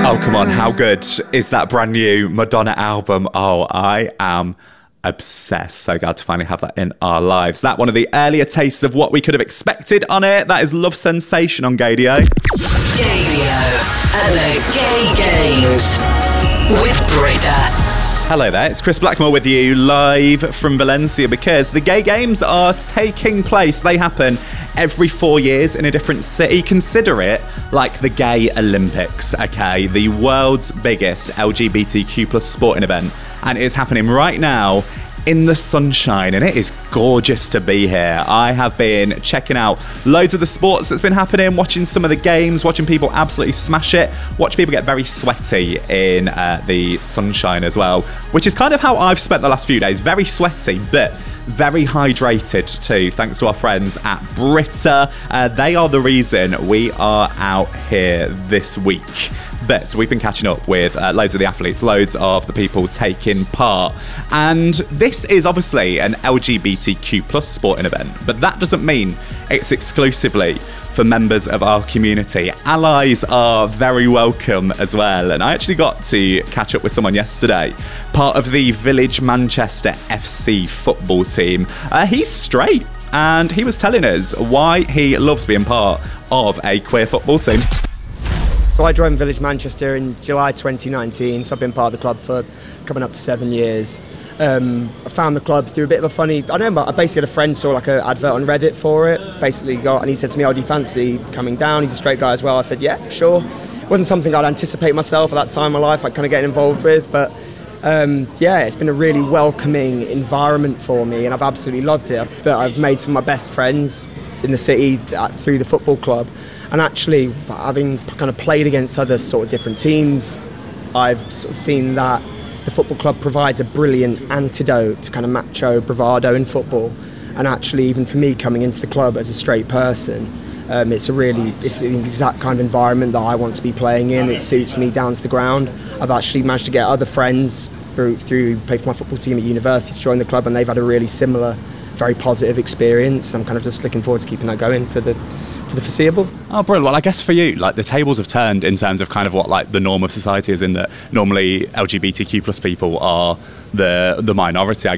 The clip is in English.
Oh, come on. How good is that brand new Madonna album? Oh, I am obsessed. So glad to finally have that in our lives. That one of the earlier tastes of what we could have expected on it. That is Love Sensation on Gaydio. Gaydio at the Gay Games with Britta. Hello there, it's Chris Blackmore with you live from Valencia because the Gay Games are taking place. They happen every 4 years in a different city. Consider it like the Gay Olympics, okay? The world's biggest LGBTQ plus sporting event. And it's happening right now in the sunshine, and it is gorgeous to be here. I have been checking out loads of the sports that's been happening, watching some of the games, watching people absolutely smash it, watch people get very sweaty in the sunshine as well, which is kind of how I've spent the last few days. Very sweaty, but very hydrated too, thanks to our friends at Britta. They are the reason we are out here this week. But we've been catching up with loads of the athletes, loads of the people taking part. And this is obviously an LGBTQ plus sporting event, but that doesn't mean it's exclusively for members of our community. Allies are very welcome as well. And I actually got to catch up with someone yesterday, part of the Village Manchester FC football team. He's straight, and he was telling us why he loves being part of a queer football team. So I joined Village Manchester in July 2019, so I've been part of the club for coming up to 7 years. I found the club through a bit of a funny, I basically had a friend saw like an advert on Reddit for it, and he said to me, oh, do you fancy coming down? He's a straight guy as well. I said, yeah, sure. It wasn't something I'd anticipate myself at that time in my life, like kind of getting involved with, but it's been a really welcoming environment for me, and I've absolutely loved it. But I've made some of my best friends in the city through the football club. And actually, having kind of played against other sort of different teams, I've sort of seen that the football club provides a brilliant antidote to kind of macho bravado in football. And actually, even for me coming into the club as a straight person, it's the exact kind of environment that I want to be playing in. It suits me down to the ground. I've actually managed to get other friends through play for my football team at university to join the club, and they've had a really similar, very positive experience. I'm kind of just looking forward to keeping that going for the foreseeable. Oh, brilliant. Well, I guess for you, like, the tables have turned in terms of kind of what like the norm of society is, in that normally LGBTQ plus people are the minority, I